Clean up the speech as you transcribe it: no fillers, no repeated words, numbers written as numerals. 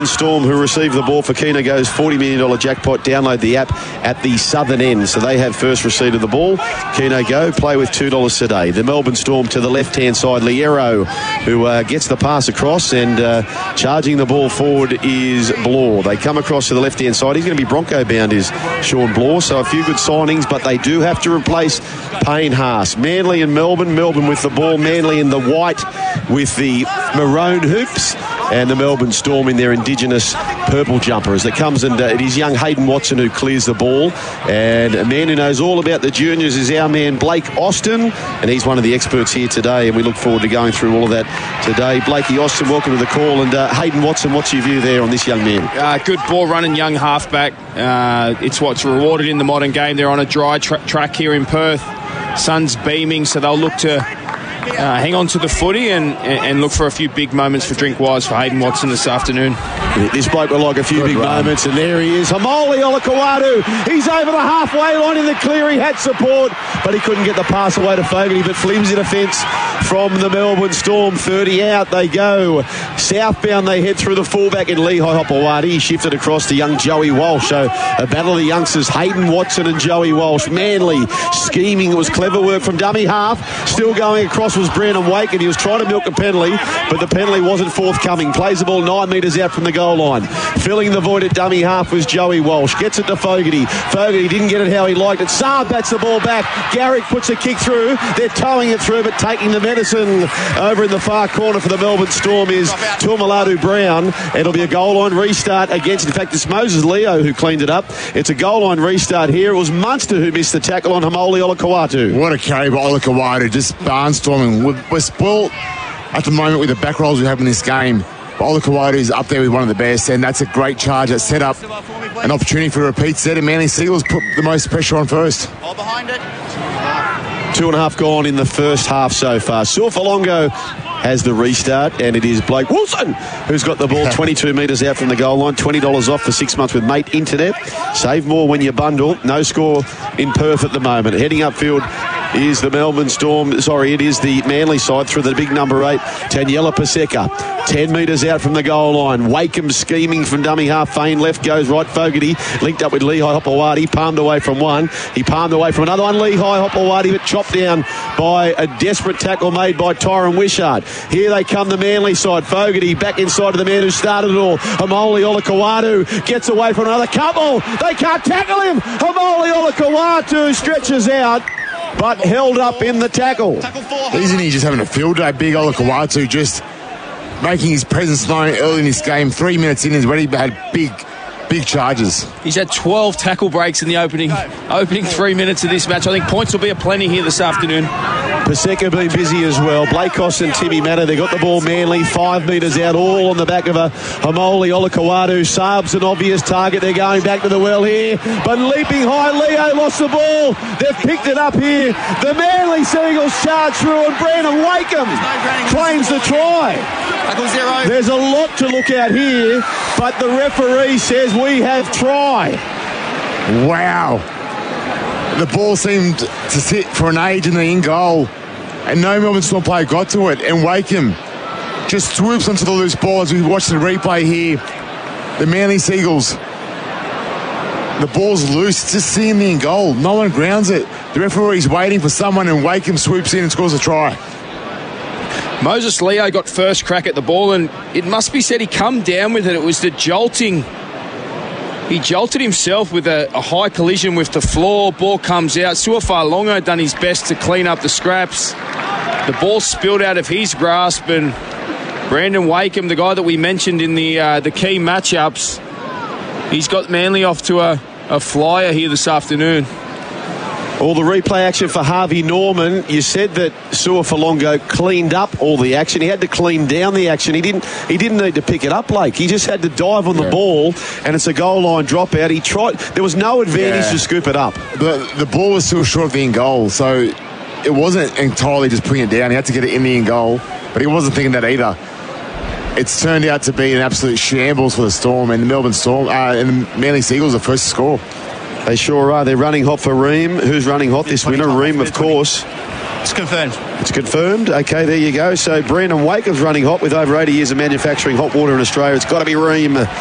Storm, who received the ball for Keno Go's $40 million jackpot. Download the app at the southern end. So they have first receipt of the ball. Keno Go, play with $2 today. The Melbourne Storm to the left-hand side. Liero, who gets the pass across, and charging the ball forward is Blore. They come across to the left-hand side. He's going to be Bronco-bound, is Sean Blore. So a few good signings, but they do have to replace Payne Haas. Manly and Melbourne. Melbourne with the ball. Manly in the white with the maroon hoops. And the Melbourne Storm in their indigenous purple jumper as it comes, and it is young Hayden Watson who clears the ball. And a man who knows all about the juniors is our man Blake Austin, and he's one of the experts here today, and we look forward to going through all of that today. Blakey Austin, welcome to the call. And Hayden Watson, what's your view there on this young man? Good ball running young halfback. It's what's rewarded in the modern game. They're on a dry track here in Perth. Sun's beaming, so they'll look to hang on to the footy and look for a few big moments for Drinkwise for Hayden Watson this afternoon. This bloke will like a few big moments, and there he is. Hamoli Olakau'atu. He's over the halfway line in the clear. He had support, but he couldn't get the pass away to Fogarty. But flimsy defence from the Melbourne Storm. 30 out they go. Southbound they head through the fullback in Lehigh Hopewadi. He shifted across to young Joey Walsh. So a battle of the youngsters, Hayden Watson and Joey Walsh. Manly scheming. It was clever work from dummy half. Still going across was Brandon Wake, and he was trying to milk a penalty, but the penalty wasn't forthcoming. Plays the ball 9 metres out from the goal line. Filling the void at dummy half was Joey Walsh. Gets it to Fogarty. Fogarty didn't get it how he liked it. Saab bats the ball back. Garrick puts a kick through. They're towing it through, but taking the medicine over in the far corner for the Melbourne Storm is Tuamaladu Brown. It'll be a goal line restart against, in fact, it's Moses Leo who cleaned it up. It's a goal line restart here. It was Munster who missed the tackle on Hamoli Olakau'atu. What a carry by Olakau'atu, just barnstorming. We're spoiled at the moment with the back rolls we have in this game. Olakau'atu is up there with one of the best, and that's a great charge that set up an opportunity for a repeat set, and Manly Seagulls put the most pressure on first. All behind it. 2.5 gone in the first half so far. Suafalongo has the restart, and it is Blake Wilson who's got the ball 22 metres out from the goal line. $20 off for 6 months with Mate Internet. Save more when you bundle. No score in Perth at the moment. Heading upfield is the Melbourne Storm. Sorry, it is the Manly side through the big number 8, Taniela Paseka. 10 metres out from the goal line. Wakeham scheming from dummy half. Fane left goes right. Fogarty linked up with Lehigh Hopewadi. Palmed away from one. He palmed away from another one. Lehigh Hopewadi, but chopped down by a desperate tackle made by Tyron Wishart. Here they come, the Manly side. Fogarty back inside of the man who started it all. Hamoli Olakau'atu gets away from another couple. They can't tackle him. Hamoli Olakau'atu stretches out, but held up in the tackle. Isn't he just having a field day? Big Olakau'atu just making his presence known early in this game. 3 minutes in, he's already had big charges. He's had 12 tackle breaks in the opening 3 minutes of this match. I think points will be aplenty here this afternoon. Paseka been busy as well. Blake Austin and Timmy Matter, they got the ball. Manly 5 metres out, all on the back of a Hamoli Olakau'atu. Saab's an obvious target. They're going back to the well here, but leaping high, Leo lost the ball. They've picked it up here. The Manly Seagulls charge through, and Brandon Wakeham claims the try. There's a lot to look at here, but the referee says we have try. Wow. The ball seemed to sit for an age in the in-goal, and no Melbourne Storm player got to it, and Wakeham just swoops onto the loose ball. As we watch the replay here, the Manly Seagulls, the ball's loose, it's just sitting in the in-goal. No one grounds it. The referee's waiting for someone, and Wakeham swoops in and scores a try. Moses Leo got first crack at the ball, and it must be said he come down with it. It was the jolting. He jolted himself with a high collision with the floor. Ball comes out. Suafalongo done his best to clean up the scraps. The ball spilled out of his grasp, and Brandon Wakeham, the guy that we mentioned in the key matchups, he's got Manly off to a flyer here this afternoon. All the replay action for Harvey Norman. You said that Suafalongo cleaned up all the action. He had to clean down the action. He didn't need to pick it up, Blake. He just had to dive on the ball, and it's a goal line dropout. He tried. There was no advantage to scoop it up. The ball was still short of the in goal, so it wasn't entirely just putting it down. He had to get it in the in goal, but he wasn't thinking that either. It's turned out to be an absolute shambles for the Storm, and the Melbourne Storm and the Manly Seagulls are first to score. They sure are. They're running hot for Ream. Who's running hot this winter? Ream, of course. It's confirmed. It's confirmed. Okay, there you go. So Brandon Wakem's running hot with over 80 years of manufacturing hot water in Australia. It's got to be Ream.